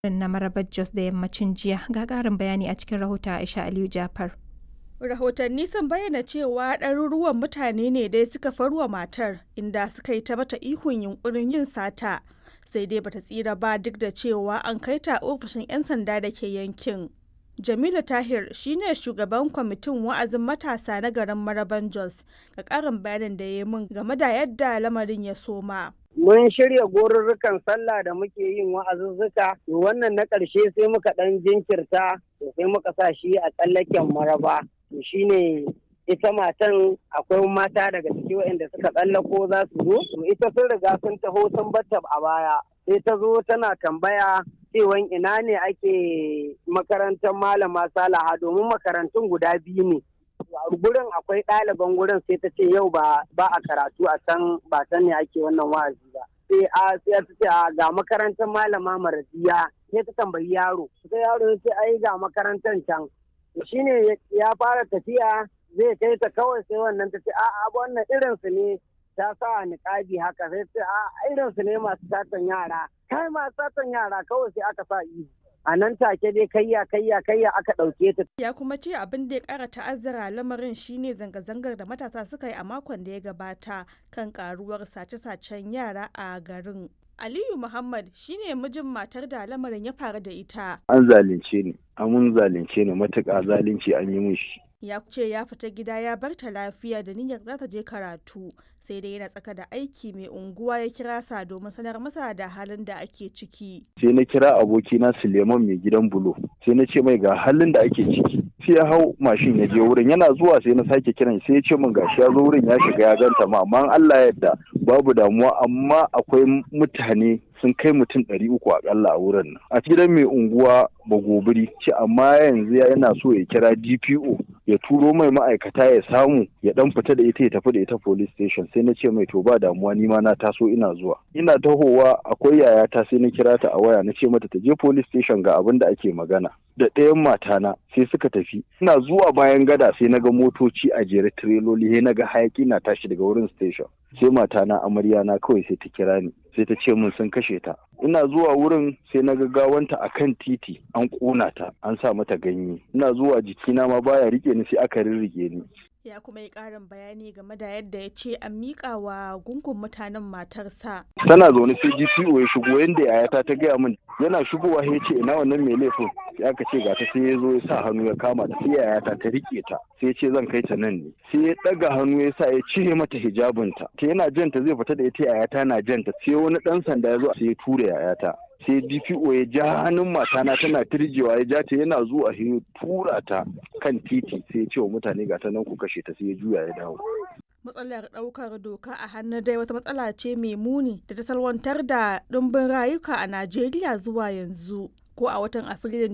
na Marabar Jos da yammacin jiya. Ga ƙarin bayani a cikin rahoton Aisha Aliyu Jafar. Rahotanni sun bayyana cewa ɗaruruwan mutane ne dai suka farwa matar, inda suka yi ta mata ihun yunkurin yin sata, sai dai bata tsira ba duk da cewa an kai ta ofishin 'yan sanda da ke yankin. Jamilu Tahir shine shugaban kwamitin wa'azin matasa na garin Maraban Jos, ga ƙarin bayanin da ya yi min game da yadda lamarin ya soma. Mun shirya gorurrukan sallah da muke yin wa'azuzzuka, to wannan na ƙarshe sai muka ɗan jinkirta, to sai muka sa shi a tsallaken Maraba. To shine ita matan, akwai mata daga ciki waɗanda suka tsallako za su zo, to ita sun riga sun taho sun batta a baya, sai ta zo tana tambaya cewan ina ne ake makarantar malama Salaha, domin makarantun guda biyu ne. Gurin akwai ɗaliban gurin, sai ta ce yau ba a karatu a can, ba can ne ake wannan wa'azi ba. Sai ta ce ga makarantar malama Maradiya, sai ta tambayi yaro, sai yaro ya ce ai ga makarantar can. Shine ya fara tafiya zai kai ta, kawai sai wannan ta ce a'a wannan irin su ne, ta sa niƙabi haka, sai ta ce a irin su ne masu satan yara, kai masu satan yara, kawai sai aka sa ihu. A nan take dai kayya aka ɗauke ta. Ya kuma ce abin da ya ƙara ta'azzara lamarin shine zanga-zangar da matasa suka yi a makon da ya gabata kan ƙaruwar sace-sacen yara a garin. Aliyu Muhammad shine mijin matar da lamarin ya faru da ita. An zalunce ni, mun zalunce ni matuƙa, zalunci an yi min shi. Ya ce ya fita gida ya bar ta lafiya da niyyar za ta je karatu, sai dai yana tsaka da aiki mai unguwa ya kira sa domin sanar masa da halin da ake ciki. Sai na kira abokina Suleiman mai gidan bulo, sai na ce mai ga halin da ake ciki. Sai ya hau mashin ya je wurin, yana zuwa sai na sake kiran, sai ya ce min gashi ya zo wurin ya shiga ya ganta ma, amma Allah ya yarda babu damuwa, amma akwai mutane sun kai mutum 300 akalla a wurin nan. A gidan mai unguwa Bagobiri ce, amma yanzu yana so ya kira DPO ya turo mai ma'aikata ya samu ya dan fita da ita ya tafi da ita police station. Sai na ce mai to ba damuwa, ni ma na taso ina zuwa. Ina tahowa akwai yayata, sai na kira ta a waya na ce mata ta je police station ga abin da ake magana. Da ɗayan matana sai suka tafi. Ina zuwa bayan gada sai na ga motoci a jere tireloli, sai na ga hayaki na tashi daga wurin station. Sai matana amarya na kawai sai ta kira ni, sai ta ce min sun kashe ta. Ina zuwa wurin sai na ga gawanta akan titi, an ƙona ta, an sa mata ganye. Ina zuwa jikina ma baya rike ni, sai aka rirrike ni. Ya kuma yi ƙarin bayani game da yadda ya ce an miƙa wa gungun mutanen matarsa. Tana zaune sai GPO ya shigo, yanda yayata ta gaya min, yana shigowa ya ce ina wannan mai laifin, sai aka ce ga ta, sai ya zo ya sa hannu ya kama ta, sai yayata ta rike ta, sai ya ce zan kai ta nan ne, sai ya ɗaga hannu ya sa ya cire mata hijabinta, ta yana janta zai fita da ita, yayata na janta, sai wani ɗan sanda ya zo sai ya tura yayata. Sai DPO ya ja hannun matana tana tirjewa, ya ja ta, yana zuwa ya tura ta kan titi, sai ya ce wa mutane ga ta nan ku kashe ta, sai ya juya ya dawo. Matsalar ɗaukar doka a hannu dai wata matsala ce mai muni da ta salwantar da ɗumbin rayuka a Najeriya zuwa yanzu. Ko a watan Afrilun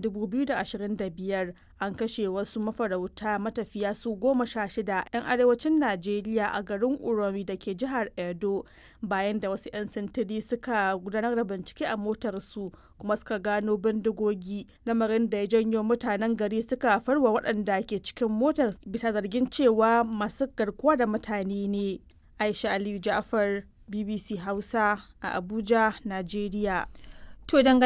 2025 an kashe wasu mafarauta matafiya su 16 'yan arewacin Najeriya a garin Uromi da ke jihar Edo, bayan da wasu 'yan sintiri suka gudanar da bincike a motarsu kuma suka gano bindigogi, lamarin da ya janyo mutanen gari suka farwa waɗanda ke cikin motar bisa zargin cewa masu garkuwa da mutane ne. Aisha Aliyu Ja'far, BBC Hausa a Abuja, Najeriya. To